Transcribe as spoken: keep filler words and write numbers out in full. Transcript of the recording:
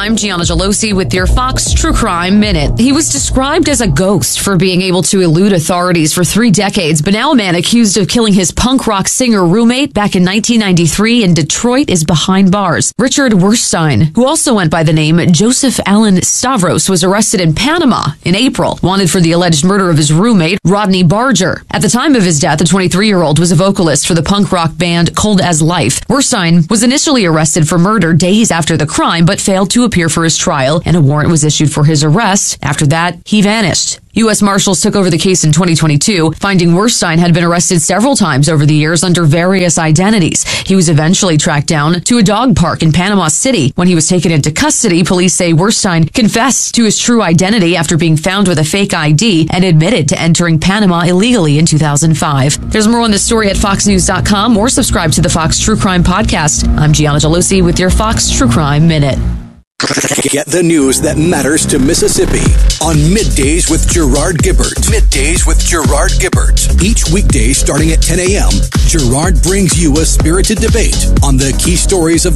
I'm Gianna Gelosi with your Fox True Crime Minute. He was described as a ghost for being able to elude authorities for three decades, but now a man accused of killing his punk rock singer roommate back in nineteen ninety-three in Detroit is behind bars. Richard Werstein, who also went by the name Joseph Allen Stavros, was arrested in Panama in April, wanted for the alleged murder of his roommate, Rodney Barger. At the time of his death, the twenty-three-year-old was a vocalist for the punk rock band Cold as Life. Werstein was initially arrested for murder days after the crime, but failed to appear for his trial, and a warrant was issued for his arrest. After that, he vanished. U S Marshals took over the case in twenty twenty-two, finding Werstein had been arrested several times over the years under various identities. He was eventually tracked down to a dog park in Panama City. When he was taken into custody, police say Werstein confessed to his true identity after being found with a fake I D and admitted to entering Panama illegally in two thousand five. There's more on this story at fox news dot com or subscribe to the Fox True Crime Podcast. I'm Gianna Gelosi with your Fox True Crime Minute. Get the news that matters to Mississippi on Middays with Gerard Gibbert. Middays with Gerard Gibbert. Each weekday starting at ten a.m., Gerard brings you a spirited debate on the key stories of